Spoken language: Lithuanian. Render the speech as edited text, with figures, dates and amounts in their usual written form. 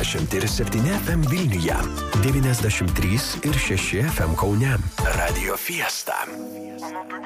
97 FM Vilniuje, 93 ir 6 FM Kaune. Radio Fiesta.